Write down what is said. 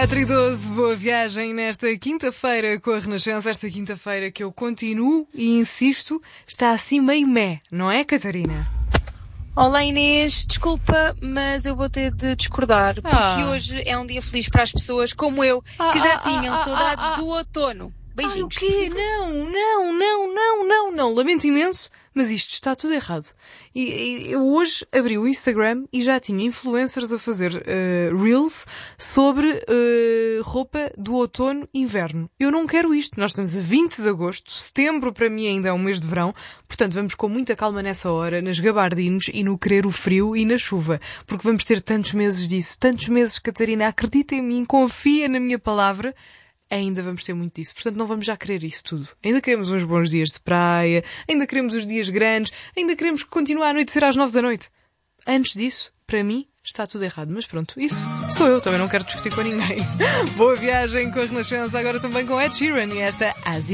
4:12, boa viagem nesta quinta-feira com a Renascença. Esta quinta-feira que eu continuo e insisto, está assim meio meh, não é, Catarina? Olá Inês, desculpa, mas eu vou ter de discordar, porque hoje é um dia feliz para as pessoas como eu, que já tinham saudades do outono. Beijinhos. O quê? Não. Lamento imenso, mas isto está tudo errado. E eu hoje abri o Instagram e já tinha influencers a fazer reels sobre roupa do outono e inverno. Eu não quero isto. Nós estamos a 20 de agosto. Setembro para mim ainda é um mês de verão. Portanto, vamos com muita calma nessa hora, nas gabardines e no querer o frio e na chuva. Porque vamos ter tantos meses disso. Tantos meses, Catarina. Acredita em mim, confia na minha palavra. Ainda vamos ter muito disso. Portanto, não vamos já querer isso tudo. Ainda queremos uns bons dias de praia, ainda queremos os dias grandes, ainda queremos que continue a anoitecer às 9 da noite. Antes disso, para mim, está tudo errado. Mas pronto, isso sou eu. Também não quero discutir com ninguém. Boa viagem com a Renascença, agora também com Ed Sheeran e esta As